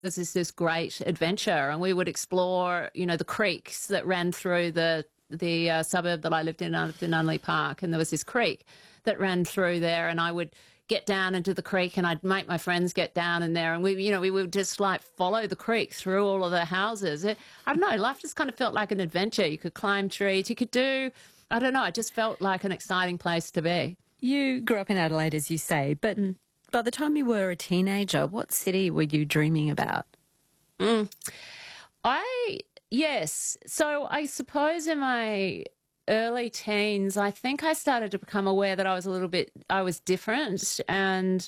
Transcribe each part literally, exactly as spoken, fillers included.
This is this great adventure, and we would explore, you know, the creeks that ran through the the uh, suburb that I lived in. I lived in Unley Park, and there was this creek that ran through there, and I would get down into the creek, and I'd make my friends get down in there, and we, you know, we would just like follow the creek through all of the houses. It, I don't know, life just kind of felt like an adventure. You could climb trees, you could do, I don't know, it just felt like an exciting place to be. You grew up in Adelaide, as you say, but mm. by the time you were a teenager, what city were you dreaming about? Mm. I, yes. So I suppose in my early teens, I think I started to become aware that I was a little bit, I was different, and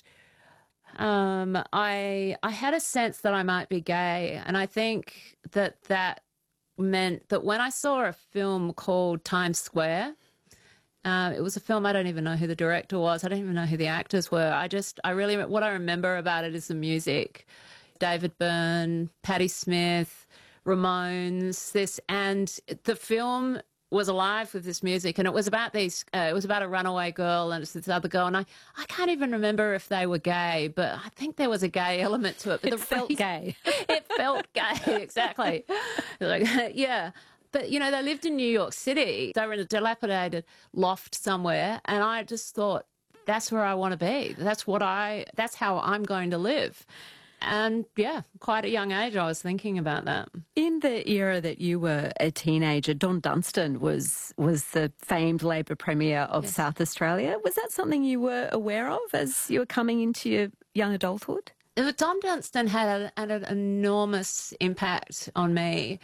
um, I, I had a sense that I might be gay, and I think that that meant that when I saw a film called Times Square, Uh, it was a film, I don't even know who the director was. I don't even know who the actors were. I just, I really, what I remember about it is the music. David Byrne, Patti Smith, Ramones, this, and the film was alive with this music, and it was about these, uh, it was about a runaway girl and it's this other girl, and I, I can't even remember if they were gay, but I think there was a gay element to it. But it the felt gay. It felt gay, exactly. Like, yeah. But, you know, they lived in New York City. They were in a dilapidated loft somewhere, and I just thought, that's where I want to be. That's what I, that's how I'm going to live. And, yeah, quite a young age I was thinking about that. In the era that you were a teenager, Don Dunstan was was the famed Labor Premier of yes. South Australia. Was that something you were aware of as you were coming into your young adulthood? Don Dunstan had, a, had an enormous impact on me.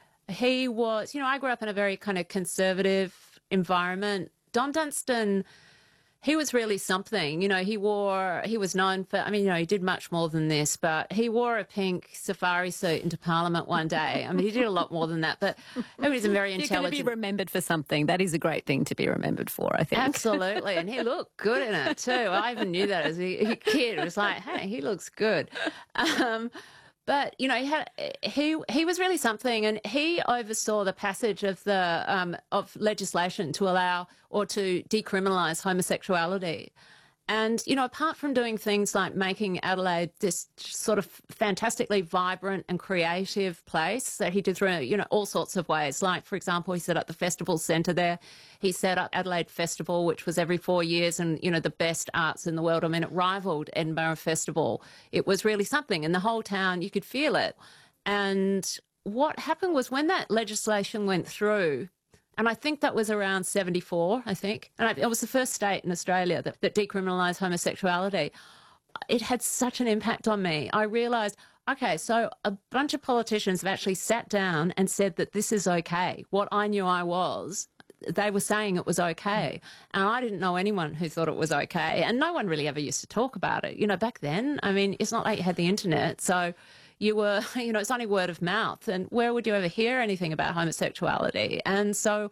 He was, you know, I grew up in a very kind of conservative environment. Don Dunstan, he was really something. You know, he wore, he was known for, I mean, you know, he did much more than this, but he wore a pink safari suit into Parliament one day. I mean, he did a lot more than that, but he was a very intelligent... You're going to be remembered for something. That is a great thing to be remembered for, I think. Absolutely, and he looked good in it too. I even knew that as a kid. It was like, hey, he looks good. Um, But, you know, he, had, he he was really something, and he oversaw the passage of the um, of legislation to allow or to decriminalise homosexuality. And, you know, apart from doing things like making Adelaide this sort of fantastically vibrant and creative place that he did through, you know, all sorts of ways. Like, for example, he set up the festival centre there. He set up Adelaide Festival, which was every four years and, you know, the best arts in the world. I mean, it rivaled Edinburgh Festival. It was really something. And the whole town, you could feel it. And what happened was when that legislation went through, and I think that was around seventy-four, I think. And it was the first state in Australia that, that decriminalised homosexuality. It had such an impact on me. I realised, okay, so a bunch of politicians have actually sat down and said that this is okay. What I knew I was, they were saying it was okay. And I didn't know anyone who thought it was okay. And no one really ever used to talk about it. You know, back then, I mean, it's not like you had the internet. So you were, you know, it's only word of mouth. And where would you ever hear anything about homosexuality? And so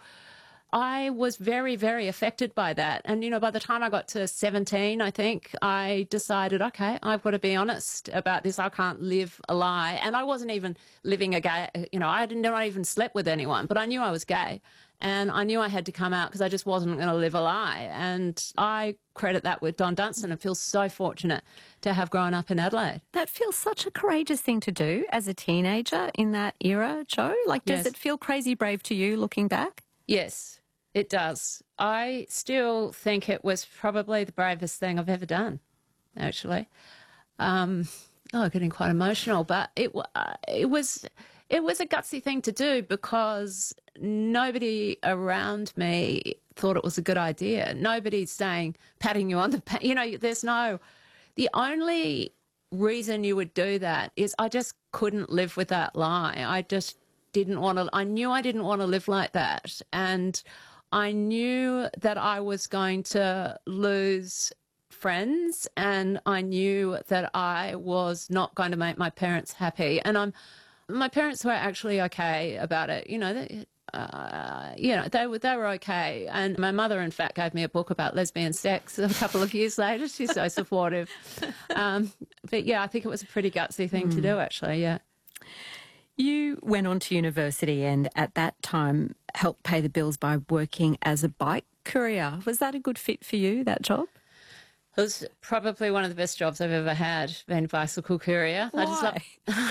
I was very, very affected by that. And, you know, by the time I got to seventeen, I think, I decided, okay, I've got to be honest about this. I can't live a lie. And I wasn't even living a gay, you know, I didn't not even slept with anyone, but I knew I was gay. And I knew I had to come out because I just wasn't going to live a lie. And I credit that with Don Dunstan and feel so fortunate to have grown up in Adelaide. That feels such a courageous thing to do as a teenager in that era, Jo. Like, does Yes. it feel crazy brave to you looking back? Yes, it does. I still think it was probably the bravest thing I've ever done, actually. Um, oh, getting quite emotional, but it uh, it was it was a gutsy thing to do because nobody around me thought it was a good idea. Nobody's saying, patting you on the back. You know, there's no... The only reason you would do that is I just couldn't live with that lie. I just didn't want to... I knew I didn't want to live like that. And I knew that I was going to lose friends, and I knew that I was not going to make my parents happy. And I'm... My parents were actually okay about it. You know, they, uh, you know, they were they were okay. And my mother, in fact, gave me a book about lesbian sex a couple of years later. She's so supportive. Um, but yeah, I think it was a pretty gutsy thing mm. to do, actually. Yeah. You went on to university and at that time helped pay the bills by working as a bike courier. Was that a good fit for you, that job? It was probably one of the best jobs I've ever had, being a bicycle courier. Why? I just love,